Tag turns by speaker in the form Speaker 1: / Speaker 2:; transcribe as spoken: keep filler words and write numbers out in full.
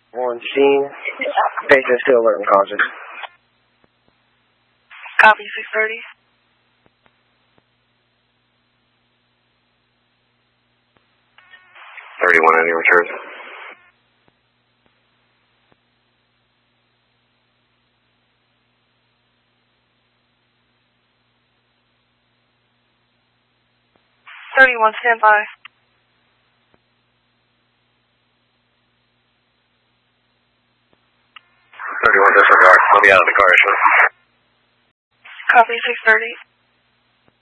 Speaker 1: On scene. Patient still alert and cautious.
Speaker 2: Copy, six thirty.
Speaker 3: thirty-one, any return?
Speaker 2: thirty-one, stand by.
Speaker 3: thirty-one, disregard. I'll be out of the car, sure.
Speaker 2: Copy, six thirty.